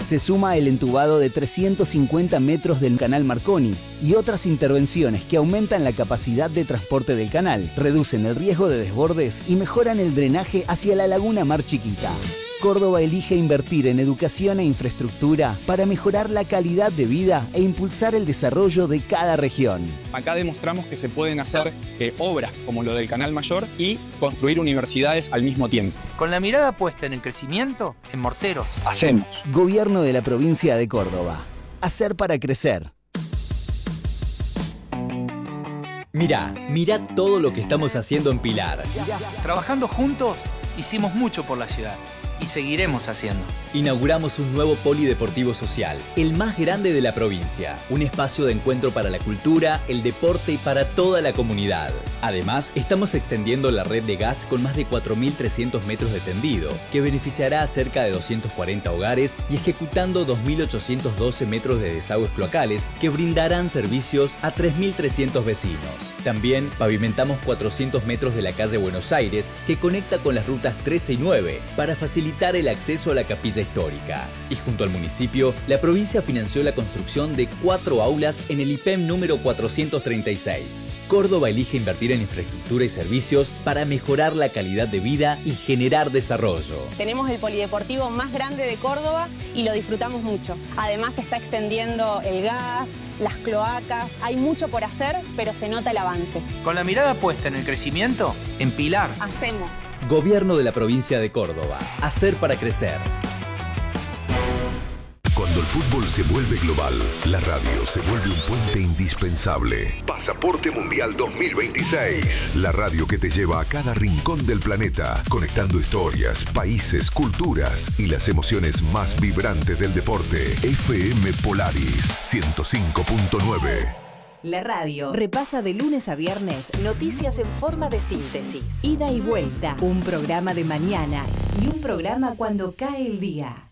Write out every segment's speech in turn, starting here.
Se suma el entubado de 350 metros del canal Marconi y otras intervenciones que aumentan la capacidad de transporte del canal, reducen el riesgo de desbordes y mejoran el drenaje hacia la laguna Mar Chiquita. Córdoba elige invertir en educación e infraestructura para mejorar la calidad de vida e impulsar el desarrollo de cada región. Acá demostramos que se pueden hacer obras como lo del Canal Mayor y construir universidades al mismo tiempo. Con la mirada puesta en el crecimiento, en Morteros. Hacemos. Gobierno de la provincia de Córdoba. Hacer para crecer. Mirá todo lo que estamos haciendo en Pilar. Trabajando juntos, hicimos mucho por la ciudad. Y seguiremos haciendo. Inauguramos un nuevo polideportivo social, el más grande de la provincia. Un espacio de encuentro para la cultura, el deporte y para toda la comunidad. Además, estamos extendiendo la red de gas con más de 4.300 metros de tendido, que beneficiará a cerca de 240 hogares y ejecutando 2.812 metros de desagües cloacales que brindarán servicios a 3.300 vecinos. También pavimentamos 400 metros de la calle Buenos Aires, que conecta con las rutas 13 y 9, para facilitar el acceso a la capilla histórica. Y junto al municipio, la provincia financió la construcción de 4 aulas en el IPEM número 436. Córdoba elige invertir en infraestructura y servicios para mejorar la calidad de vida y generar desarrollo. Tenemos el polideportivo más grande de Córdoba y lo disfrutamos mucho. Además, se está extendiendo el gas, las cloacas, hay mucho por hacer, pero se nota el avance. Con la mirada puesta en el crecimiento, en Pilar. Hacemos. Gobierno de la provincia de Córdoba. Hacer para crecer. Cuando el fútbol se vuelve global, la radio se vuelve un puente indispensable. Pasaporte Mundial 2026. La radio que te lleva a cada rincón del planeta, conectando historias, países, culturas y las emociones más vibrantes del deporte. FM Polaris 105.9. La radio repasa de lunes a viernes noticias en forma de síntesis. Ida y vuelta, un programa de mañana y un programa cuando cae el día.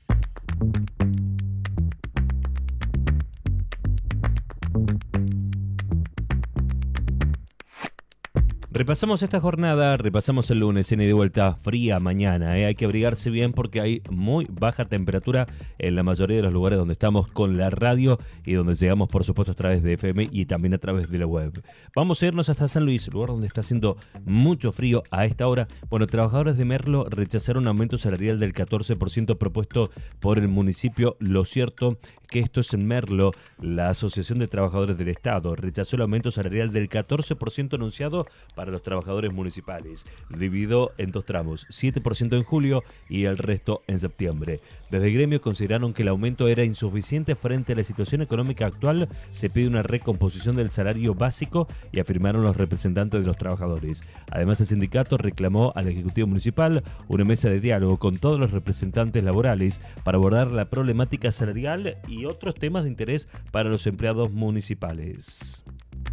Repasamos esta jornada, repasamos el lunes en ida y vuelta fría mañana. Hay que abrigarse bien porque hay muy baja temperatura en la mayoría de los lugares donde estamos con la radio y donde llegamos, por supuesto, a través de FM y también a través de la web. Vamos a irnos hasta San Luis, lugar donde está haciendo mucho frío a esta hora. Bueno, trabajadores de Merlo rechazaron un aumento salarial del 14% propuesto por el municipio. Lo cierto que esto es en Merlo. La Asociación de Trabajadores del Estado rechazó el aumento salarial del 14% anunciado para los trabajadores municipales, dividido en 2 tramos, 7% en julio y el resto en septiembre. Desde el gremio consideraron que el aumento era insuficiente frente a la situación económica actual. Se pide una recomposición del salario básico y afirmaron los representantes de los trabajadores. Además, el sindicato reclamó al Ejecutivo Municipal una mesa de diálogo con todos los representantes laborales para abordar la problemática salarial y otros temas de interés para los empleados municipales.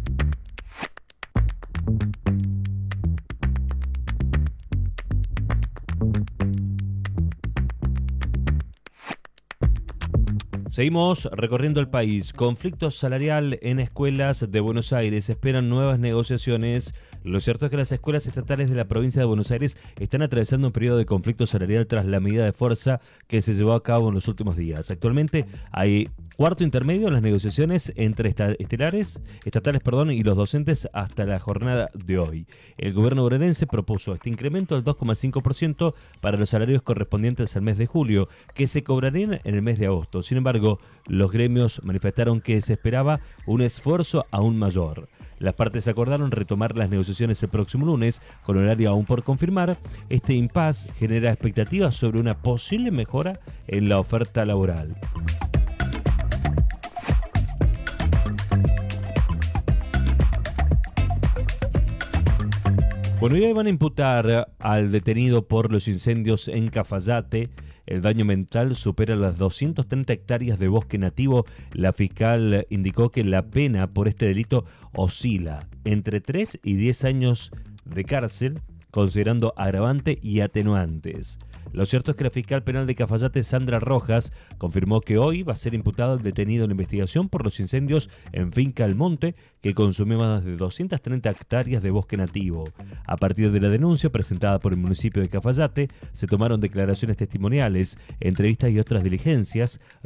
Seguimos recorriendo el país. Conflicto salarial en escuelas de Buenos Aires. Esperan nuevas negociaciones. Lo cierto es que las escuelas estatales de la provincia de Buenos Aires están atravesando un periodo de conflicto salarial tras la medida de fuerza que se llevó a cabo en los últimos días. Actualmente hay cuarto intermedio en las negociaciones entre estatales, y los docentes hasta la jornada de hoy. El gobierno bonaerense propuso este incremento del 2,5% para los salarios correspondientes al mes de julio, que se cobrarían en el mes de agosto. Sin embargo, los gremios manifestaron que se esperaba un esfuerzo aún mayor. Las partes acordaron retomar las negociaciones el próximo lunes, con horario aún por confirmar. Este impasse genera expectativas sobre una posible mejora en la oferta laboral. Bueno, y hoy van a imputar al detenido por los incendios en Cafayate. El daño mental supera las 230 hectáreas de bosque nativo. La fiscal indicó que la pena por este delito oscila entre 3 y 10 años de cárcel, considerando agravante y atenuantes. Lo cierto es que la fiscal penal de Cafayate, Sandra Rojas, confirmó que hoy va a ser imputado el detenido en la investigación por los incendios en Finca El Monte, que consumió más de 230 hectáreas de bosque nativo. A partir de la denuncia presentada por el municipio de Cafayate, se tomaron declaraciones testimoniales, entrevistas y otras diligencias.